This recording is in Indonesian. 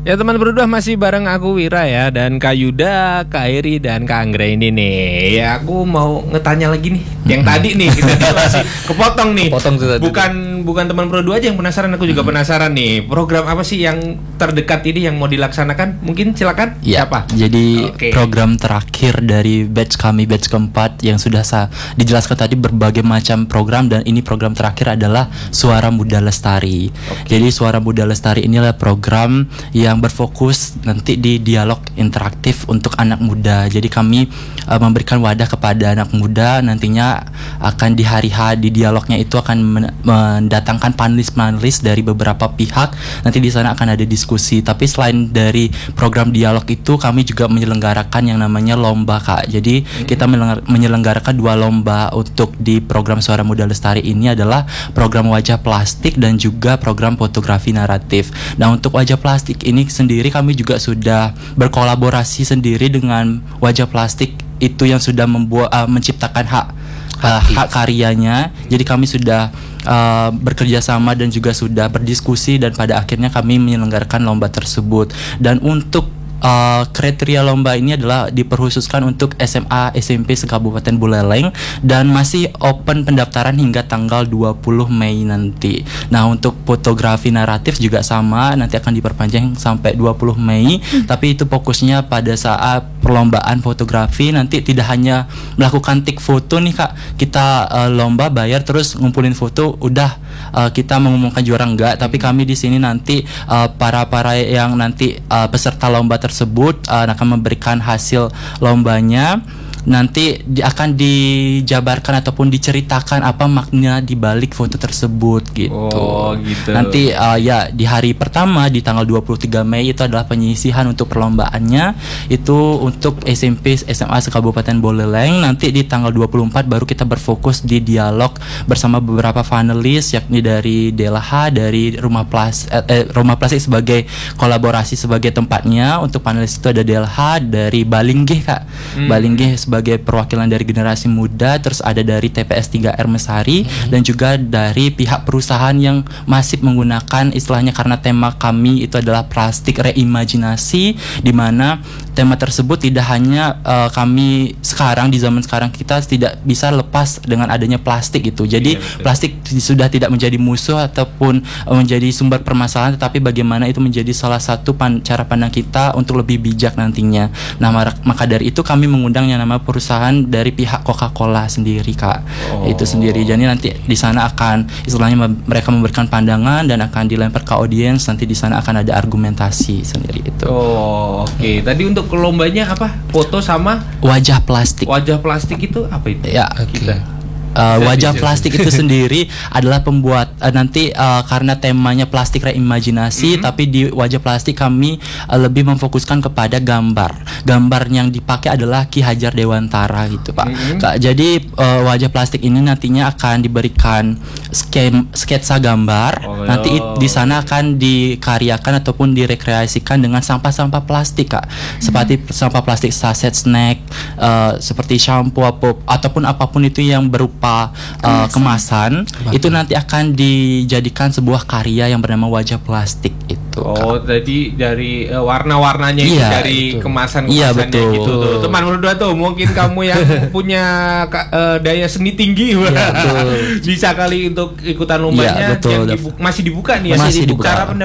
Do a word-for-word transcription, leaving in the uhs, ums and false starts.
Ya teman berdua masih bareng aku Wira ya, dan Kak Yuda, Kak Eri, dan Kak Anggra ini nih. Ya aku mau ngetanya lagi nih, yang tadi nih kita masih kepotong nih. Kepotong tuh tadi. Bukan bukan teman berdua aja yang penasaran, aku juga hmm. penasaran nih. Program apa sih yang terdekat ini yang mau dilaksanakan? Mungkin silakan. Ya, siapa? Jadi okay. program terakhir dari batch kami, batch keempat yang sudah saya dijelaskan tadi berbagai macam program, dan ini program terakhir adalah Suara Muda Lestari. Okay. Jadi Suara Muda Lestari ini adalah program yang berfokus nanti di dialog interaktif untuk anak muda. Jadi kami uh, memberikan wadah kepada anak muda, nantinya akan di hari H di dialognya itu akan men- mendatangkan panelis-panelis dari beberapa pihak. Nanti di sana akan ada diskusi. Tapi selain dari program dialog itu, kami juga menyelenggarakan yang namanya lomba, Kak. Jadi hmm. kita menyelenggarakan dua lomba untuk di program Suara Muda Lestari ini, adalah program wajah plastik dan juga program fotografi naratif. Nah, untuk wajah plastik ini sendiri kami juga sudah berkolaborasi sendiri dengan Wajah Plastik itu yang sudah membuat uh, menciptakan hak uh, hak karyanya. Jadi kami sudah uh, bekerja sama dan juga sudah berdiskusi, dan pada akhirnya kami menyelenggarakan lomba tersebut. Dan untuk Uh, kriteria lomba ini adalah diperkhususkan untuk S M A S M P se-Kabupaten Buleleng, dan masih open pendaftaran hingga tanggal dua puluh Mei nanti. Nah, untuk fotografi naratif juga sama, nanti akan diperpanjang sampai dua puluh Mei. hmm. Tapi itu fokusnya pada saat perlombaan fotografi, nanti tidak hanya melakukan tik foto nih, Kak. Kita uh, lomba bayar terus ngumpulin foto, udah uh, kita mengumumkan juara enggak. Tapi kami di sini nanti uh, para-para yang nanti uh, peserta lomba tersebut uh, akan memberikan hasil lombanya, nanti di, akan dijabarkan ataupun diceritakan apa makna di balik foto tersebut gitu. Oh, gitu. Nanti uh, ya di hari pertama di tanggal dua puluh tiga Mei itu adalah penyisihan untuk perlombaannya. Itu untuk S M P S M A se-Kabupaten Buleleng. Nanti di tanggal dua puluh empat baru kita berfokus di dialog bersama beberapa panelis, yakni dari D L H, dari Rumah Plas eh, eh, Rumah Plastik sebagai kolaborasi sebagai tempatnya. Untuk panelis itu ada D L H, dari Balinggih, Kak. Hmm. Balinggih sebagai perwakilan dari generasi muda, terus ada dari T P S tiga R Mesari, hmm. dan juga dari pihak perusahaan yang masih menggunakan istilahnya, karena tema kami itu adalah plastik reimajinasi, di mana tema tersebut tidak hanya uh, kami sekarang di zaman sekarang kita tidak bisa lepas dengan adanya plastik itu. Jadi iya, plastik sudah tidak menjadi musuh ataupun uh, menjadi sumber permasalahan, tetapi bagaimana itu menjadi salah satu pan- cara pandang kita untuk lebih bijak nantinya. Nah, maka dari itu kami mengundang yang nama perusahaan dari pihak Coca-Cola sendiri, Kak. Oh. Itu sendiri. Jadi nanti di sana akan istilahnya mereka memberikan pandangan dan akan dilempar ke audiens. Nanti di sana akan ada argumentasi sendiri itu. Oh, oke. Okay. Tadi untuk lombanya apa? Foto sama wajah plastik. Wajah plastik itu apa itu? Ya, oke. Okay. Uh, wajah plastik itu sendiri adalah pembuat uh, nanti uh, karena temanya plastik reimajinasi, mm-hmm. tapi di wajah plastik kami uh, lebih memfokuskan kepada gambar. Gambar yang dipakai adalah Ki Hajar Dewantara gitu, Pak. Mm-hmm. Kak, jadi uh, wajah plastik ini nantinya akan diberikan skem, sketsa gambar. Oh, nanti it, di sana akan dikaryakan ataupun direkreasikan dengan sampah-sampah plastik, Kak. Mm-hmm. Seperti sampah plastik saset snack, uh, seperti shampoo apa, ataupun apapun itu yang berupa Uh, kemasan, kemasan itu nanti akan dijadikan sebuah karya yang bernama wajah plastik itu. Oh, Kak. Jadi dari uh, warna-warnanya itu iya, dari itu. kemasan-kemasannya iya, betul. gitu tuh. Teman berdua tuh, mungkin kamu yang punya uh, daya seni tinggi, iya, bisa kali untuk ikutan lombanya, iya, yang dibu- masih dibuka nih ya. Masih dibuka. Cara